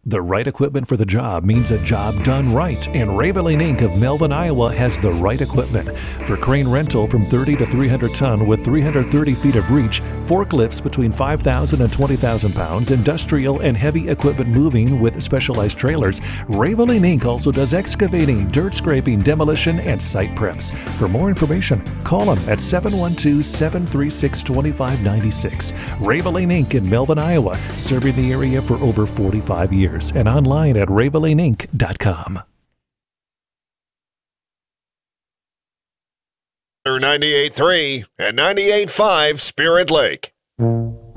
The right equipment for the job means a job done right, and Raveling Inc. of Melvin, Iowa has the right equipment. For crane rental from 30 to 300 ton with 330 feet of reach, forklifts between 5,000 and 20,000 pounds, industrial and heavy equipment moving with specialized trailers, Raveling Inc. also does excavating, dirt scraping, demolition, and site preps. For more information, call them at 712-736-2596. Raveling Inc. in Melvin, Iowa, serving the area for over 45 years. And online at ravelinginc.com. 98.3 and 98.5 Spirit Lake.